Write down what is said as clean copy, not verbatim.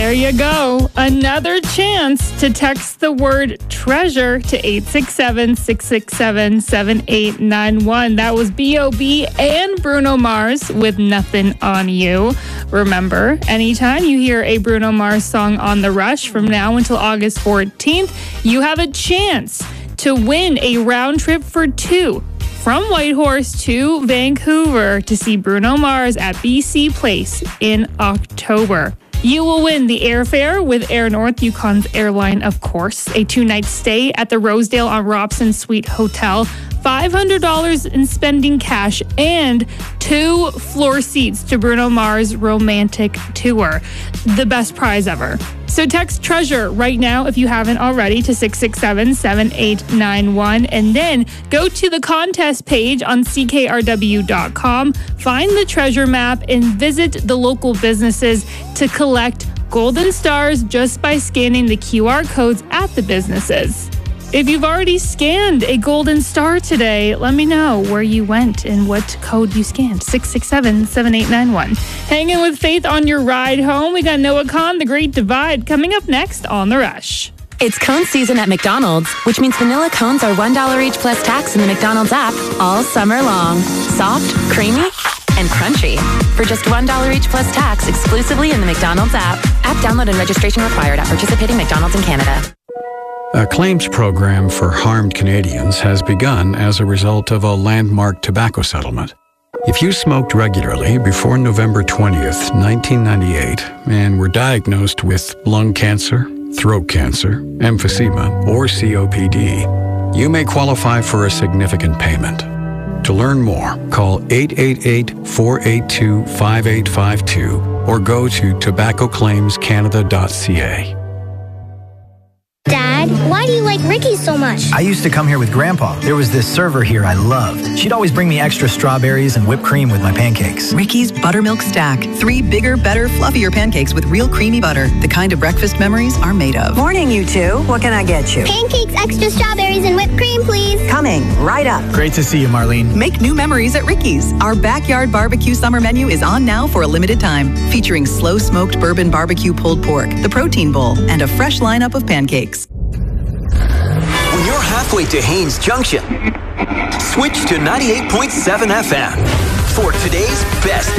There you go. Another chance to text the word treasure to 867-667-7891. That was B.O.B. and Bruno Mars with Nothing on You. Remember, anytime you hear a Bruno Mars song on The Rush from now until August 14th, you have a chance to win a round trip for two from Whitehorse to Vancouver to see Bruno Mars at BC Place in October. You will win the airfare with Air North, Yukon's airline, of course, a 2-night stay at the Rosedale on Robson Suite Hotel, $500 in spending cash, and 2 floor seats to Bruno Mars' romantic tour. The best prize ever. So text treasure right now if you haven't already to 667-7891, and then go to the contest page on ckrw.com, find the treasure map, and visit the local businesses to collect golden stars just by scanning the QR codes at the businesses. If you've already scanned a golden star today, let me know where you went and what code you scanned. 667-7891. Hanging with Faith on your ride home. We got Noah Kahan, The Great Divide, coming up next on The Rush. It's cone season at McDonald's, which means vanilla cones are $1 each plus tax in the McDonald's app all summer long. Soft, creamy, and crunchy. For just $1 each plus tax exclusively in the McDonald's app. App download and registration required at participating McDonald's in Canada. A claims program for harmed Canadians has begun as a result of a landmark tobacco settlement. If you smoked regularly before November 20th, 1998, and were diagnosed with lung cancer, throat cancer, emphysema, or COPD, you may qualify for a significant payment. To learn more, call 888-482-5852 or go to tobaccoclaimscanada.ca. Dad, why do you like Ricky's so much? I used to come here with Grandpa. There was this server here I loved. She'd always bring me extra strawberries and whipped cream with my pancakes. Ricky's Buttermilk Stack. 3 bigger, better, fluffier pancakes with real creamy butter. The kind of breakfast memories are made of. Morning, you two. What can I get you? Pancakes, extra strawberries, and whipped cream, please. Coming right up. Great to see you, Marlene. Make new memories at Ricky's. Our backyard barbecue summer menu is on now for a limited time, featuring slow-smoked bourbon barbecue pulled pork, the protein bowl, and a fresh lineup of pancakes. When you're halfway to Haines Junction, switch to 98.7 FM for today's best